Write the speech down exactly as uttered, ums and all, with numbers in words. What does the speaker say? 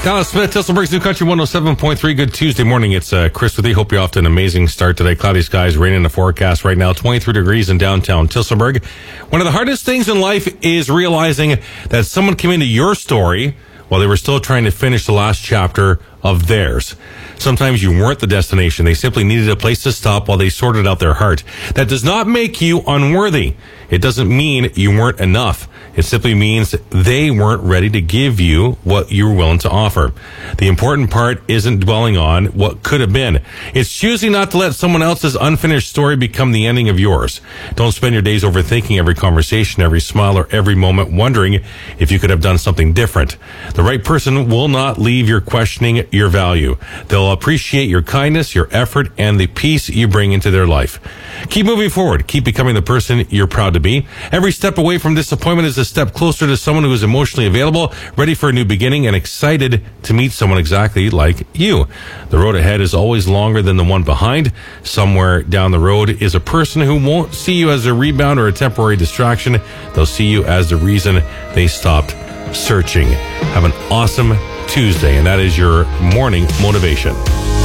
Dallas Smith, Tilsonburg's New Country one oh seven point three. Good Tuesday morning. It's uh, Chris with you. Hope you're off to an amazing start today. Cloudy skies, rain in the forecast right now. twenty-three degrees in downtown Tilsonburg. One of the hardest things in life is realizing that someone came into your story while they were still trying to finish the last chapter of theirs. Sometimes you weren't the destination. They simply needed a place to stop while they sorted out their heart. That does not make you unworthy. It doesn't mean you weren't enough. It simply means they weren't ready to give you what you were willing to offer. The important part isn't dwelling on what could have been. It's choosing not to let someone else's unfinished story become the ending of yours. Don't spend your days overthinking every conversation, every smile, or every moment wondering if you could have done something different. The right person will not leave you questioning your value. They'll appreciate your kindness, your effort, and the peace you bring into their life. Keep moving forward. Keep becoming the person you're proud to be. Every step away from disappointment is a step closer to someone who is emotionally available, ready for a new beginning, and excited to meet someone exactly like you. The road ahead is always longer than the one behind. Somewhere down the road is a person who won't see you as a rebound or a temporary distraction. They'll see you as the reason they stopped searching. Have an awesome Tuesday, and that is your morning motivation.